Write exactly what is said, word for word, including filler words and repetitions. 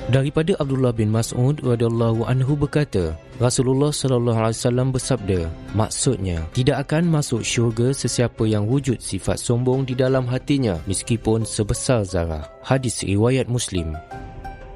Daripada Abdullah bin Mas'ud radhiyallahu anhu berkata, Rasulullah sallallahu alaihi wasallam bersabda, maksudnya, tidak akan masuk syurga sesiapa yang wujud sifat sombong di dalam hatinya meskipun sebesar zarah. Hadis riwayat Muslim.